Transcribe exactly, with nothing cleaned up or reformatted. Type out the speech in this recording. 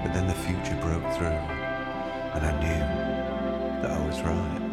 But then the future broke through, and I knew that I was right.